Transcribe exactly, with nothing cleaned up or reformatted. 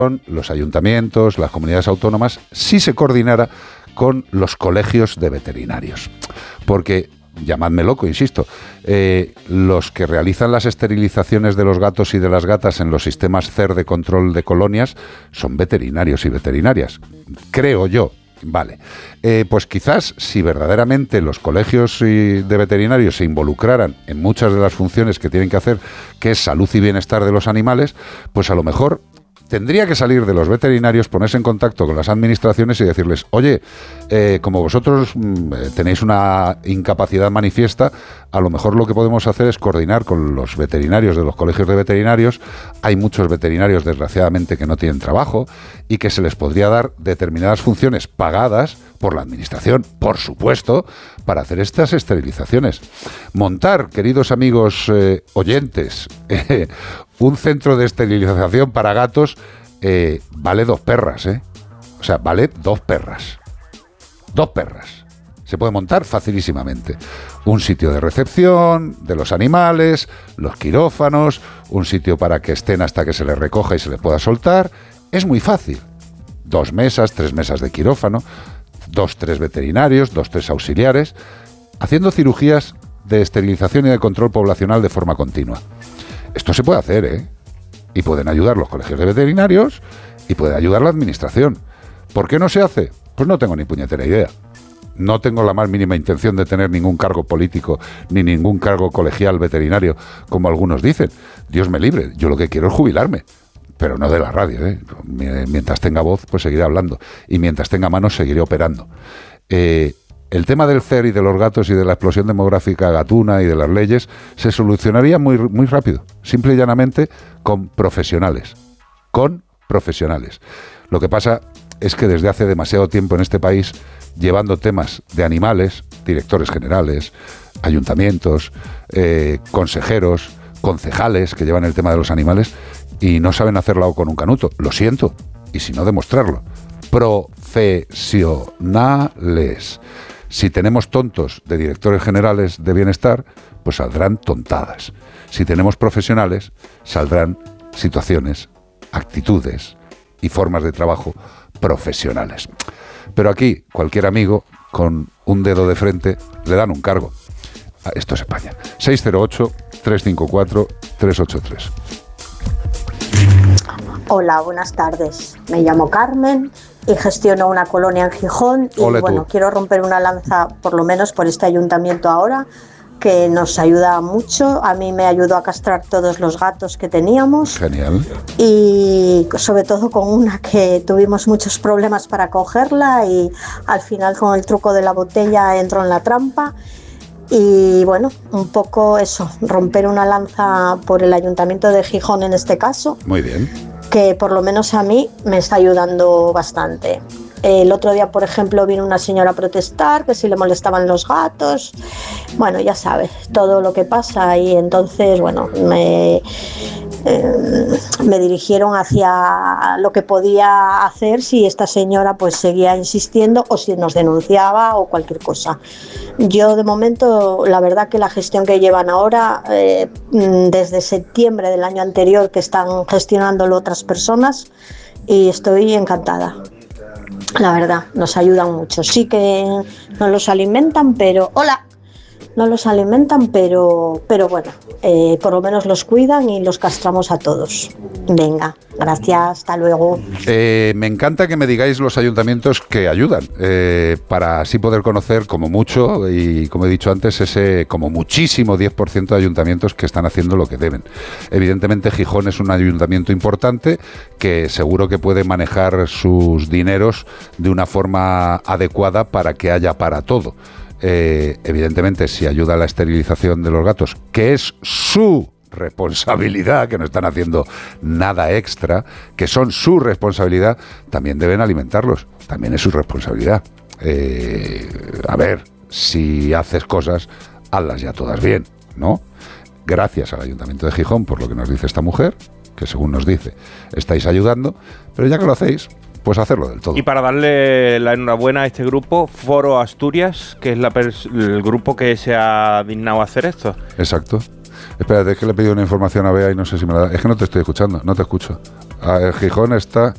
los ayuntamientos, las comunidades autónomas, si se coordinara con los colegios de veterinarios. Porque, llamadme loco, insisto, eh, los que realizan las esterilizaciones de los gatos y de las gatas en los sistemas C E R de control de colonias son veterinarios y veterinarias, creo yo. Vale, eh, pues quizás si verdaderamente los colegios de veterinarios se involucraran en muchas de las funciones que tienen que hacer, que es salud y bienestar de los animales, pues a lo mejor tendría que salir de los veterinarios, ponerse en contacto con las administraciones y decirles, oye, eh, como vosotros mmm, tenéis una incapacidad manifiesta, a lo mejor lo que podemos hacer es coordinar con los veterinarios de los colegios de veterinarios. Hay muchos veterinarios, desgraciadamente, que no tienen trabajo y que se les podría dar determinadas funciones pagadas por la administración, por supuesto, para hacer estas esterilizaciones. Montar, queridos amigos eh, oyentes, eh, un centro de esterilización para gatos eh, vale dos perras, ¿eh? O sea, vale dos perras. Dos perras. Se puede montar facilísimamente. Un sitio de recepción de los animales, los quirófanos, un sitio para que estén hasta que se les recoja y se les pueda soltar. Es muy fácil. Dos mesas, tres mesas de quirófano, dos, tres veterinarios, dos, tres auxiliares, haciendo cirugías de esterilización y de control poblacional de forma continua. Esto se puede hacer, ¿eh? Y pueden ayudar los colegios de veterinarios y puede ayudar la administración. ¿Por qué no se hace? Pues no tengo ni puñetera idea. No tengo la más mínima intención de tener ningún cargo político ni ningún cargo colegial veterinario, como algunos dicen. Dios me libre, yo lo que quiero es jubilarme. Pero no de la radio, ¿eh? Mientras tenga voz, pues seguiré hablando. Y mientras tenga manos, seguiré operando. Eh, el tema del C E R y de los gatos y de la explosión demográfica gatuna y de las leyes se solucionaría muy, muy rápido. Simple y llanamente con profesionales. Con profesionales. Lo que pasa es que desde hace demasiado tiempo en este país, llevando temas de animales, directores generales, ayuntamientos, eh, consejeros, concejales que llevan el tema de los animales, y no saben hacerlo con un canuto. Lo siento, y si no, demostrarlo. Profesionales. Si tenemos tontos de directores generales de bienestar, pues saldrán tontadas. Si tenemos profesionales, saldrán situaciones, actitudes y formas de trabajo profesionales. Pero aquí, cualquier amigo con un dedo de frente le dan un cargo. Esto es España. seis cero ocho, tres cinco cuatro, tres ocho tres. Hola, buenas tardes. Me llamo Carmen y gestiono una colonia en Gijón y Ole, bueno, tú. quiero romper una lanza por lo menos por este ayuntamiento ahora, que nos ayuda mucho. A mí me ayudó a castrar todos los gatos que teníamos. Genial. Y sobre todo con una que tuvimos muchos problemas para cogerla y al final con el truco de la botella entró en la trampa. Y bueno, un poco eso, romper una lanza por el ayuntamiento de Gijón en este caso. Muy bien. Que por lo menos a mí me está ayudando bastante. El otro día, por ejemplo, vino una señora a protestar que si le molestaban los gatos. Bueno, ya sabes, todo lo que pasa y entonces, bueno, me, eh, me dirigieron hacia lo que podía hacer si esta señora pues seguía insistiendo o si nos denunciaba o cualquier cosa. Yo de momento, la verdad que la gestión que llevan ahora, eh, desde septiembre del año anterior que están gestionándolo otras personas y estoy encantada. La verdad, nos ayudan mucho. Sí que no los alimentan, pero... ¡Hola! No los alimentan, pero, pero bueno, eh, por lo menos los cuidan y los castramos a todos. Venga, gracias, hasta luego. Eh, me encanta que me digáis los ayuntamientos que ayudan, eh, para así poder conocer como mucho, y como he dicho antes, ese como muchísimo diez por ciento de ayuntamientos que están haciendo lo que deben. Evidentemente Gijón es un ayuntamiento importante que seguro que puede manejar sus dineros de una forma adecuada para que haya para todo. Eh, evidentemente, si ayuda a la esterilización de los gatos, que es su responsabilidad, que no están haciendo nada extra, que son su responsabilidad, también deben alimentarlos, también es su responsabilidad. Eh, a ver, si haces cosas, hazlas ya todas bien, ¿no? Gracias al Ayuntamiento de Gijón por lo que nos dice esta mujer, que según nos dice, estáis ayudando, pero ya que lo hacéis, pues hacerlo del todo. Y para darle la enhorabuena a este grupo, Foro Asturias, que es la pers- el grupo que se ha dignado a hacer esto. Exacto. Espérate, es que le he pedido una información a Bea y no sé si me la da. Es que no te estoy escuchando, no te escucho. A ver, Gijón está...